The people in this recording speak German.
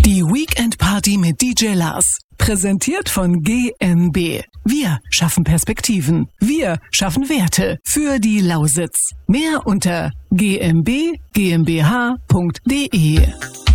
Die Weekend Party mit DJ Lars. Präsentiert von GmbH. Wir schaffen Perspektiven. Wir schaffen Werte für die Lausitz. Mehr unter gmbh.de.